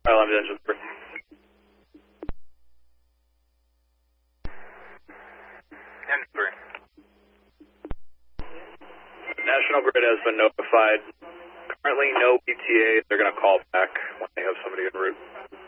I'll have the engine. Engine 3. National Grid has been notified. Currently no ETA. They're going to call back when they have somebody en route.